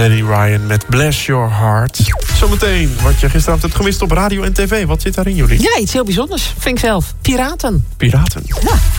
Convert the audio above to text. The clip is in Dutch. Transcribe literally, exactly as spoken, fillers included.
Melanie Ryan met Bless Your Heart. Zometeen, wat je gisteravond hebt gemist op radio en tv. Wat zit daar in jullie? Ja, iets heel bijzonders, vind ik zelf. Piraten. Piraten. Ja.